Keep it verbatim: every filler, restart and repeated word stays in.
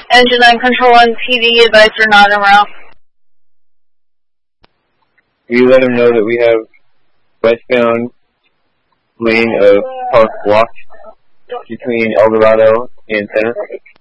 Engine nine, Control one, T V advisor not en route. You let them know that we have westbound lane of park blocked between El Dorado and Center.